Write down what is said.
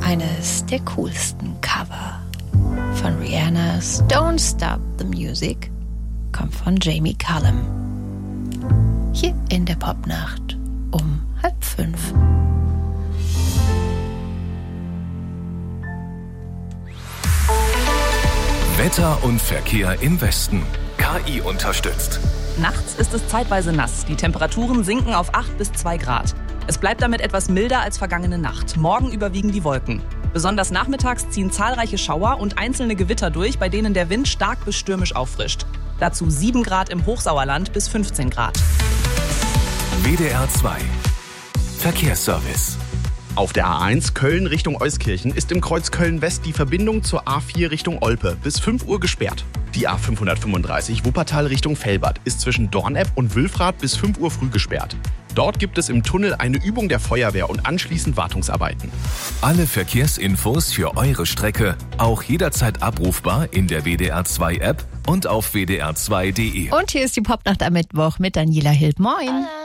Eines der coolsten Cover von Rihannas Don't Stop the Music kommt von Jamie Cullum. Hier in der Popnacht um 4:30. Wetter und Verkehr im Westen. KI unterstützt. Nachts ist es zeitweise nass. Die Temperaturen sinken auf 8 bis 2 Grad. Es bleibt damit etwas milder als vergangene Nacht. Morgen überwiegen die Wolken. Besonders nachmittags ziehen zahlreiche Schauer und einzelne Gewitter durch, bei denen der Wind stark bis stürmisch auffrischt. Dazu 7 Grad im Hochsauerland bis 15 Grad. WDR 2 Verkehrsservice. Auf der A1 Köln Richtung Euskirchen ist im Kreuz Köln-West die Verbindung zur A4 Richtung Olpe bis 5 Uhr gesperrt. Die A535 Wuppertal Richtung Velbert ist zwischen Dornepp und Wülfrath bis 5 Uhr früh gesperrt. Dort gibt es im Tunnel eine Übung der Feuerwehr und anschließend Wartungsarbeiten. Alle Verkehrsinfos für eure Strecke auch jederzeit abrufbar in der WDR 2 App und auf wdr2.de. Und hier ist die Popnacht am Mittwoch mit Daniela Hild. Moin.